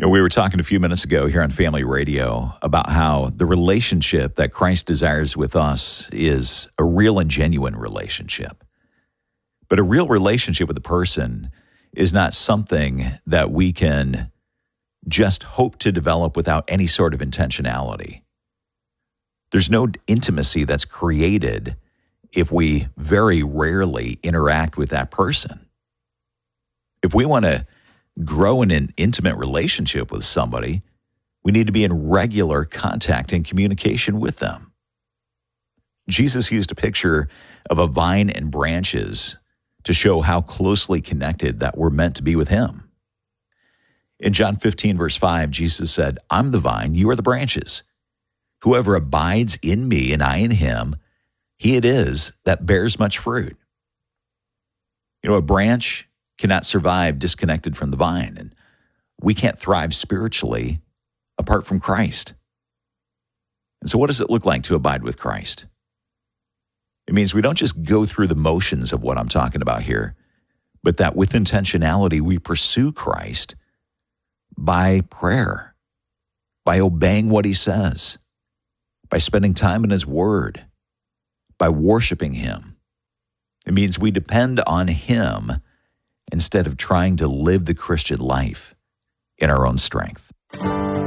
And we were talking a few minutes ago here on Family Radio about how the relationship that Christ desires with us is a real and genuine relationship. But a real relationship with a person is not something that we can just hope to develop without any sort of intentionality. There's no intimacy that's created if we very rarely interact with that person. If we want to grow in an intimate relationship with somebody, we need to be in regular contact and communication with them. Jesus used a picture of a vine and branches to show how closely connected that we're meant to be with him. In John 15, verse 5, Jesus said, "I'm the vine, you are the branches. Whoever abides in me and I in him, he it is that bears much fruit." You know, a branch cannot survive disconnected from the vine, and we can't thrive spiritually apart from Christ. And so what does it look like to abide with Christ? It means we don't just go through the motions of what I'm talking about here, but that with intentionality we pursue Christ by prayer, by obeying what he says, by spending time in his word, by worshiping him. It means we depend on him instead of trying to live the Christian life in our own strength.